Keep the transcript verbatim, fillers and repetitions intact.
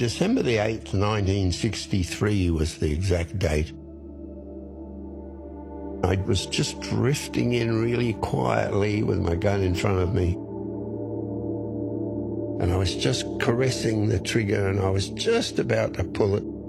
December the eighth, nineteen sixty-three was the exact date. I was just drifting in really quietly with my gun in front of me. And I was just caressing the trigger and I was just about to pull it.